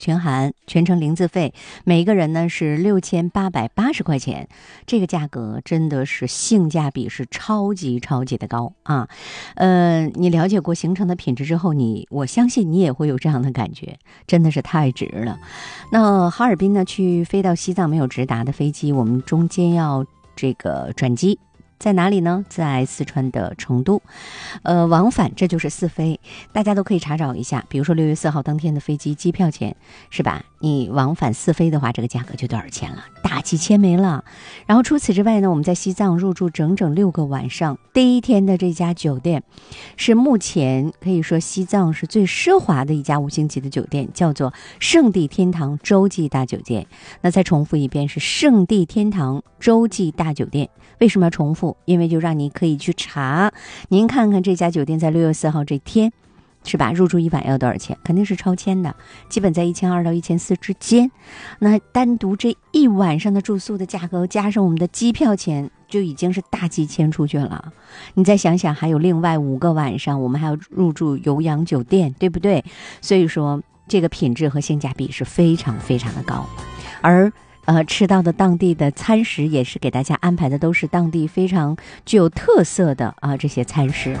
全含，全程零自费，每一个人呢是6880块钱，这个价格真的是性价比是超级的高啊！你了解过行程的品质之后，我相信你也会有这样的感觉，真的是太值了。那哈尔滨呢，飞到西藏没有直达的飞机，我们中间要这个转机。在哪里呢？在四川的成都，往返这就是4飞，大家都可以查找一下。比如说6月4号当天的飞机机票钱，是吧？你往返4飞的话，这个价格就多少钱了？大几千没了。然后除此之外呢，我们在西藏入住整整6个晚上。第一天的这家酒店是目前可以说西藏是最奢华的一家5星级的酒店，叫做圣地天堂洲际大酒店。那再重复一遍，是圣地天堂洲际大酒店。为什么要重复？因为就让你可以去查，您看看这家酒店在6月4号这天，是吧？入住1晚要多少钱？肯定是超千的，基本在1200到1400之间。那单独这一晚上的住宿的价格，加上我们的机票钱，就已经是大几千出去了。你再想想，还有另外5个晚上，我们还要入住酉阳酒店，对不对？所以说，这个品质和性价比是非常的高，而吃到的当地的餐食也是给大家安排的都是当地非常具有特色的这些餐食，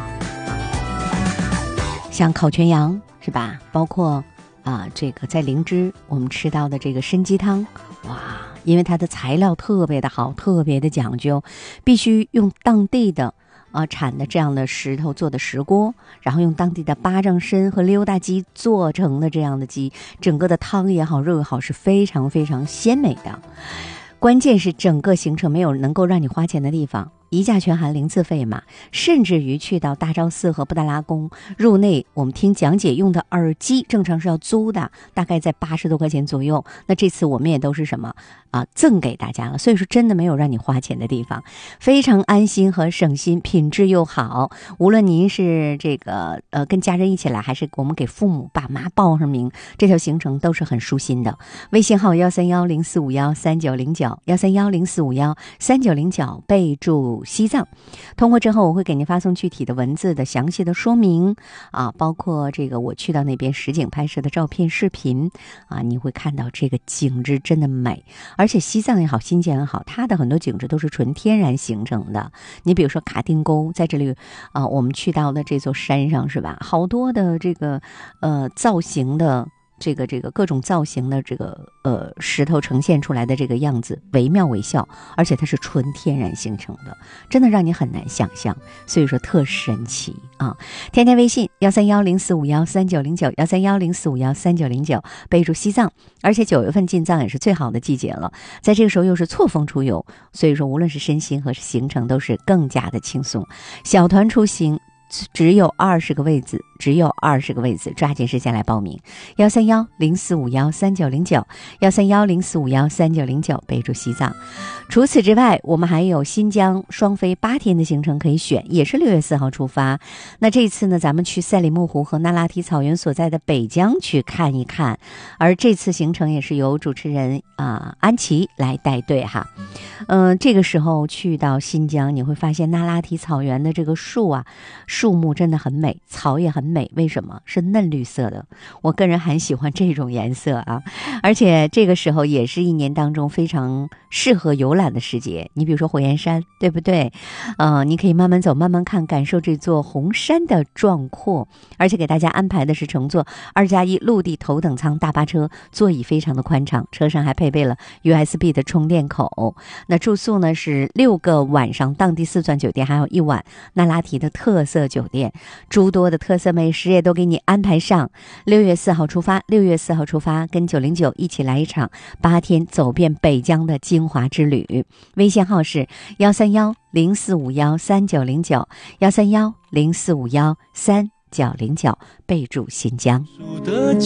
像烤全羊是吧？包括这个在灵芝我们吃到的这个参鸡汤，哇，因为它的材料特别的好，特别的讲究，必须用当地的产的这样的石头做的石锅，然后用当地的巴掌参和溜达鸡做成的这样的鸡，整个的汤也好，肉也好，是非常鲜美的。关键是整个行程没有能够让你花钱的地方，一价全含零自费嘛，甚至于去到大昭寺和布达拉宫入内，我们听讲解用的耳机正常是要租的，大概在80多块钱左右。那这次我们也都是什么赠给大家了，所以说真的没有让你花钱的地方，非常安心和省心，品质又好。无论您是这个跟家人一起来，还是我们给父母爸妈报上名，这条行程都是很舒心的。微信号13104513909，13104513909，备注西藏，通过之后我会给您发送具体的文字的详细的说明包括这个我去到那边实景拍摄的照片视频你会看到这个景致真的美，而且西藏也好，新疆也好，它的很多景致都是纯天然形成的。你比如说卡丁沟，在这里我们去到的这座山上是吧，好多的这个造型的这个各种造型的这个石头呈现出来的这个样子惟妙惟肖，而且它是纯天然形成的，真的让你很难想象，所以说特神奇添加微信13104513909，13104513909，备注西藏。而且9月份进藏也是最好的季节了，在这个时候又是错峰出游，所以说无论是身心和行程都是更加的轻松。小团出行只有20个位子，抓紧时间来报名。13104513909，13104513909，备注西藏。除此之外，我们还有新疆双飞8天的行程可以选，也是6月4号出发。那这次呢，咱们去赛里木湖和那拉提草原所在的北疆去看一看，而这次行程也是由主持人安琪来带队哈。这个时候去到新疆，你会发现那拉提草原的这个树木真的很美，草也很美，为什么？是嫩绿色的，我个人很喜欢这种颜色而且这个时候也是一年当中非常适合游览的时节。你比如说火焰山，对不对？你可以慢慢走慢慢看，感受这座红山的壮阔，而且给大家安排的是乘坐2+1陆地头等舱大巴车，座椅非常的宽敞，车上还配备了 USB 的充电口。那住宿呢是6个晚上当地4钻酒店，还有1晚那拉提的特色酒店，诸多的特色美食也都给你安排上。6月4号出发，跟909一起来一场8天走遍北疆的精华之旅。微信号是13104513909，13104513909，备注新疆。